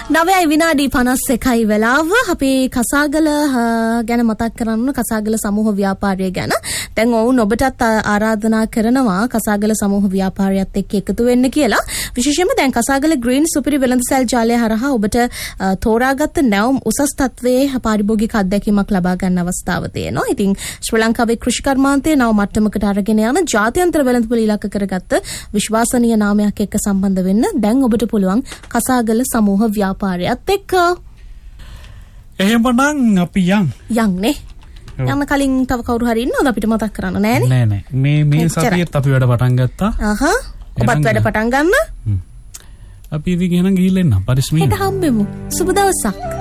9 විනාඩි 51යි වෙලාව. අපි කසාගල ගැන මතක් කරන්න, කසාගල සමූහ ව්‍යාපාරය ගැන. දැන් ඔවුන් ඔබටත් ආරාධනා කරනවා කසාගල සමූහ ව්‍යාපාරයත් එක්ක එකතු වෙන්න කියලා. විශේෂයෙන්ම දැන් කසාගල ග්‍රීන් සුපිරි වෙළඳසැල් ජාලය හරහා ඔබට තෝරාගත්ත නැවුම් උසස් තත්වයේ පාරිභෝගික අත්දැකීමක් ලබා ගන්න අවස්ථාව තියෙනවා. ඉතින් ශ්‍රී ලංකාවේ කෘෂි කර්මාන්තයේ නව මට්ටමකට අරගෙන යන ජාත්‍යන්තර වෙළඳපොළ ඉලක්ක කරගත්ත විශ්වාසනීය නාමයක් එක්ක සම්බන්ධ වෙන්න දැන් ඔබට පුළුවන් කසාගල සමූහ ව්‍යාපාරයත් එක්ක. එහෙමනම් අපි යන්නේ. යන්න කලින් තව කවුරු හරි ඉන්නවද අපිට මතක් කරන්න? නෑනේ. නෑ. මේ සතියේත් අපි වැඩ පටන් ගත්තා. ඔබත් වැඩ පටන් ගන්න. අපි ඉතින් එහෙනම් ගිහින් එන්න පරිස්සමින්. හෙට හම්බෙමු. සුබ දවසක්.